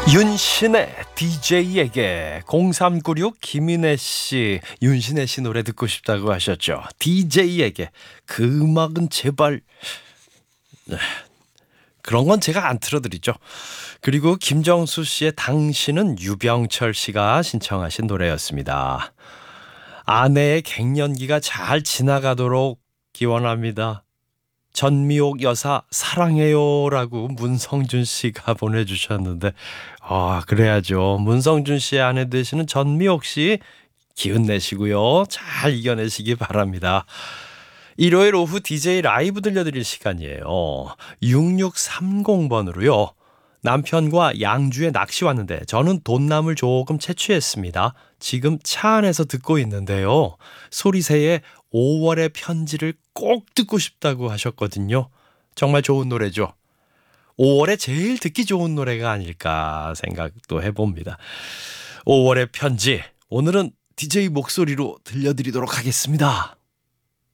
윤신의 DJ에게 0396 김인혜 씨, 윤신혜 씨 노래 듣고 싶다고 하셨죠. DJ에게 그 음악은 제발, 네, 그런 건 제가 안 틀어드리죠. 그리고 김정수 씨의 당신은 유병철 씨가 신청하신 노래였습니다. 아내의 갱년기가 잘 지나가도록 기원합니다. 전미옥 여사 사랑해요라고 문성준 씨가 보내주셨는데, 그래야죠. 문성준 씨의 아내 되시는 전미옥 씨 기운 내시고요. 잘 이겨내시기 바랍니다. 일요일 오후 DJ 라이브 들려드릴 시간이에요. 6630번으로요. 남편과 양주에 낚시 왔는데 저는 돈남을 조금 채취했습니다. 지금 차 안에서 듣고 있는데요. 소리새의 5월의 편지를 꼭 듣고 싶다고 하셨거든요. 정말 좋은 노래죠. 5월에 제일 듣기 좋은 노래가 아닐까 생각도 해봅니다. 5월의 편지, 오늘은 DJ 목소리로 들려드리도록 하겠습니다.